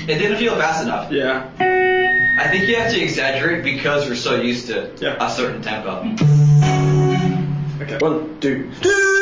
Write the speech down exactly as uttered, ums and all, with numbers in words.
It didn't feel fast enough. Yeah. I think you have to exaggerate because we're so used to yeah. a certain tempo. Okay. One, two, two.